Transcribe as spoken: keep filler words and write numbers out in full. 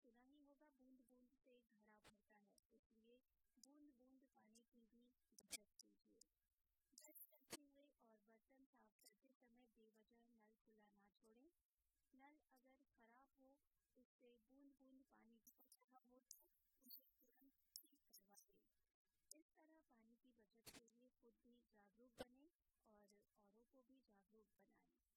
सुना ही होगा, बूंद बूंद से घड़ा भरता है, इसलिए बूंद बूंद पानी की भी बचत कीजिए। ब्रश करते हुए और बर्तन साफ करते समय बेवजह नल खुला ना छोड़ें। नल अगर खराब हो, उससे बूंद बूंद पानी टपक रहा हो तो उसे तुरंत ठीक करवा दें। इस तरह पानी की बचत के लिए खुद भी जागरूक बने और औरों को भी जागरूक बनाएं।